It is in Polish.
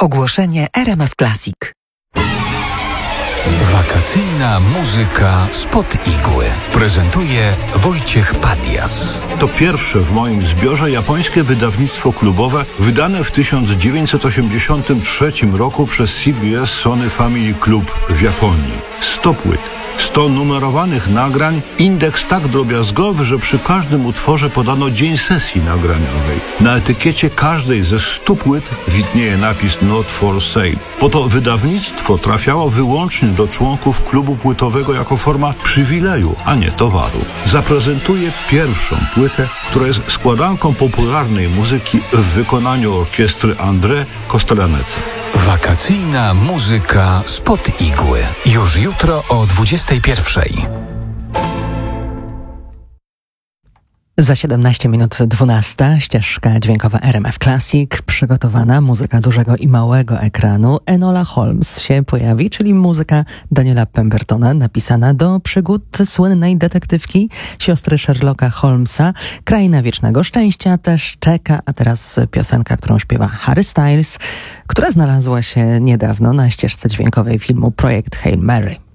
Ogłoszenie RMF Classic. Wakacyjna muzyka spod igły. Prezentuje Wojciech Padias. To pierwsze w moim zbiorze japońskie wydawnictwo klubowe wydane w 1983 roku przez CBS Sony Family Club w Japonii. 100 płyt. 100 numerowanych nagrań, indeks tak drobiazgowy, że przy każdym utworze podano dzień sesji nagraniowej. Na etykiecie każdej ze 100 płyt widnieje napis Not for Sale. Bo to wydawnictwo trafiało wyłącznie do członków klubu płytowego jako forma przywileju, a nie towaru. Zaprezentuję pierwszą płytę, która jest składanką popularnej muzyki w wykonaniu orkiestry André Kostelanece. Wakacyjna muzyka spod igły. Już jutro o 21:00. Za 17 minut 12, ścieżka dźwiękowa RMF Classic, przygotowana, muzyka dużego i małego ekranu. Enola Holmes się pojawi, czyli muzyka Daniela Pembertona, napisana do przygód słynnej detektywki, siostry Sherlocka Holmesa. Kraina Wiecznego Szczęścia też czeka, a teraz piosenka, którą śpiewa Harry Styles, która znalazła się niedawno na ścieżce dźwiękowej filmu Projekt Hail Mary.